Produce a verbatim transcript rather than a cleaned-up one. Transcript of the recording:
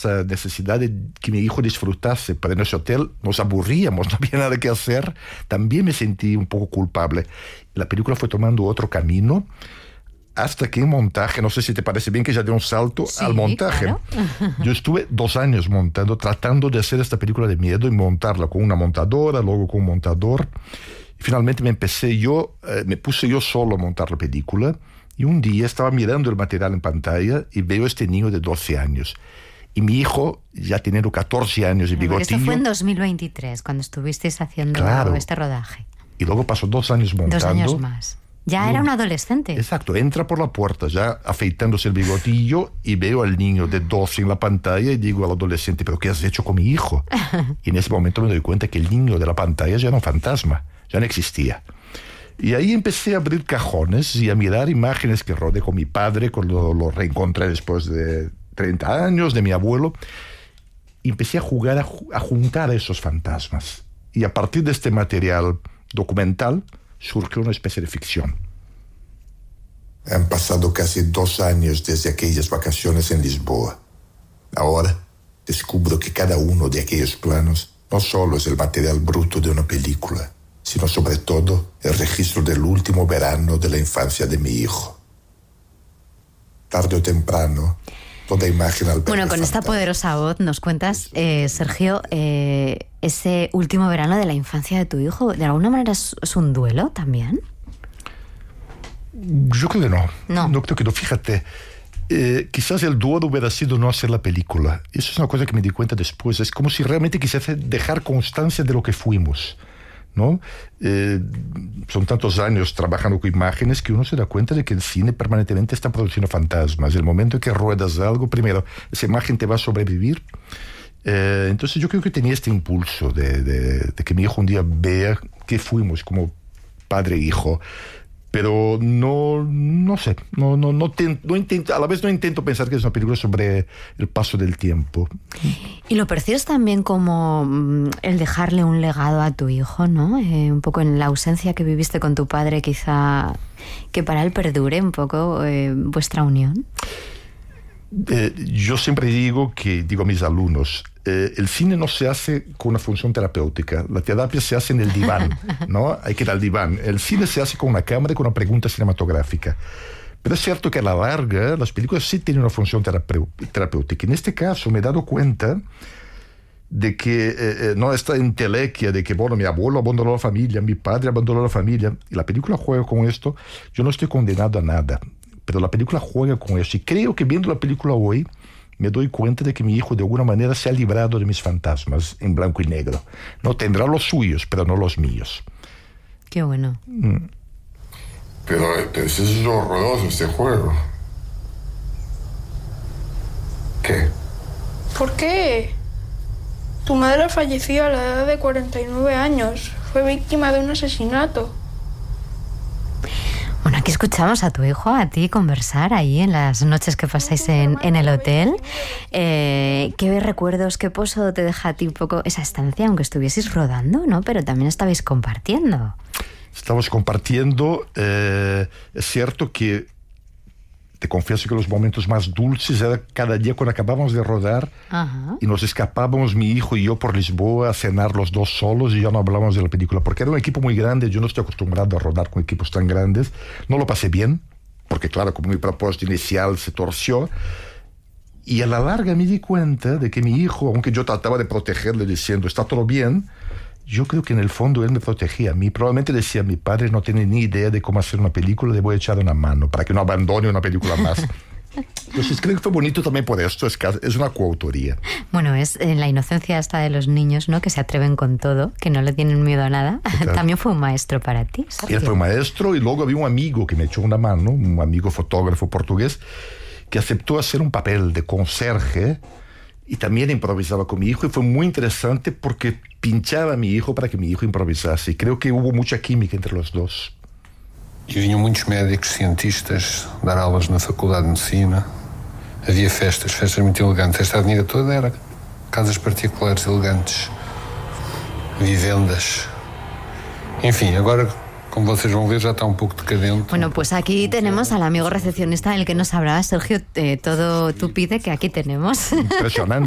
esa necesidad de que mi hijo disfrutase, pero en ese hotel nos aburríamos, no había nada que hacer, también me sentí un poco culpable. La película fue tomando otro camino, hasta que en montaje, no sé si te parece bien que ya dé un salto sí, al montaje. Claro. Yo estuve dos años montando, tratando de hacer esta película de miedo y montarla con una montadora, luego con un montador. Y finalmente me empecé yo, eh, me puse yo solo a montar la película. Y un día estaba mirando el material en pantalla y veo a este niño de doce años. Y mi hijo, ya teniendo catorce años y bigotillo... Esto fue en dos mil veintitrés, cuando estuvisteis haciendo claro, este rodaje. Y luego pasó dos años montando. Dos años más. Ya era un adolescente. Exacto, entra por la puerta ya afeitándose el bigotillo y veo al niño de doce en la pantalla y digo al adolescente, ¿pero qué has hecho con mi hijo? Y en ese momento me doy cuenta que el niño de la pantalla ya era un fantasma, ya no existía. Y ahí empecé a abrir cajones y a mirar imágenes que rodé con mi padre cuando lo reencontré después de treinta años, de mi abuelo. Y empecé a jugar, a, a juntar esos fantasmas. Y a partir de este material documental surgió una especie de ficción. Han pasado casi dos años desde aquellas vacaciones en Lisboa. Ahora descubro que cada uno de aquellos planos no solo es el material bruto de una película, sino sobre todo el registro del último verano de la infancia de mi hijo. Tarde o temprano, toda imagen al Bueno, con esta poderosa voz nos cuentas, eh, Sergio, eh, ese último verano de la infancia de tu hijo, ¿de alguna manera es, es un duelo también? Yo creo que no. No. No creo que no. Fíjate, eh, quizás el duelo hubiera sido no hacer la película. Eso es una cosa que me di cuenta después. Es como si realmente quisiese dejar constancia de lo que fuimos, ¿no? Eh, son tantos años trabajando con imágenes que uno se da cuenta de que el cine permanentemente está produciendo fantasmas. El momento en que ruedas algo, primero, esa imagen te va a sobrevivir. Eh, entonces yo creo que tenía este impulso de, de, de que mi hijo un día vea que fuimos como padre e hijo. Pero no, no sé, no, no, no, ten, no intento, a la vez no intento pensar que es una película sobre el paso del tiempo. Y lo percibes también como mm, el dejarle un legado a tu hijo, ¿no? Eh, un poco en la ausencia que viviste con tu padre, quizá que para él perdure un poco eh, vuestra unión. Eh, yo siempre digo que, digo a mis alumnos, eh, el cine no se hace con una función terapéutica, la terapia se hace en el diván, ¿no? Hay que ir al diván. El cine se hace con una cámara y con una pregunta cinematográfica. Pero es cierto que a la larga las películas sí tienen una función terapeu- terapéutica. En este caso me he dado cuenta de que eh, eh, no esta entelequia de que, bueno, mi abuelo abandonó la familia, mi padre abandonó la familia, y la película juega con esto. Yo no estoy condenado a nada, pero la película juega con eso. Y creo que viendo la película hoy, me doy cuenta de que mi hijo de alguna manera se ha librado de mis fantasmas en blanco y negro. No tendrá los suyos, pero no los míos. Qué bueno. Mm. Pero, pero eso es horroroso, este juego. ¿Qué? ¿Por qué? Tu madre falleció a la edad de cuarenta y nueve años. Fue víctima de un asesinato. Bueno, aquí escuchamos a tu hijo, a ti, conversar ahí en las noches que pasáis en, en el hotel. Eh, ¿Qué recuerdos, qué pozo te deja a ti un poco esa estancia, aunque estuvieseis rodando, ¿no? Pero también estabais compartiendo. Estamos compartiendo. Eh, es cierto que te confieso que los momentos más dulces era cada día cuando acabábamos de rodar. Ajá. Y nos escapábamos mi hijo y yo por Lisboa a cenar los dos solos y ya no hablábamos de la película porque era un equipo muy grande. Yo no estoy acostumbrado a rodar con equipos tan grandes. No lo pasé bien porque claro, como mi propósito inicial se torció, y a la larga me di cuenta de que mi hijo, aunque yo trataba de protegerle diciendo está todo bien, yo creo que en el fondo él me protegía a mí. Probablemente decía, mi padre no tiene ni idea de cómo hacer una película, le voy a echar una mano para que no abandone una película más. Entonces creo que fue bonito también por esto, es, es una coautoría. Bueno, es en la inocencia hasta de los niños, ¿no? Que se atreven con todo, que no le tienen miedo a nada. Claro. También fue un maestro para ti, Sergio. Él fue un maestro y luego había un amigo que me echó una mano, un amigo fotógrafo portugués, que aceptó hacer un papel de conserje y también improvisaba con mi hijo, y fue muy interesante porque pinchava a mi hijo para que mi hijo improvisase, y creo que hubo mucha química entre los dos. E vinham muitos médicos, cientistas, dar aulas na Faculdade de Medicina. Havia festas, festas muito elegantes. Esta avenida toda era casas particulares elegantes, vivendas. Enfim, agora, como vocês vão ver, ya está un poco decadente. Bueno, pues aquí tenemos al amigo recepcionista, el que nos hablaba, Sergio, eh, todo tú pide que aquí tenemos. Impresionante.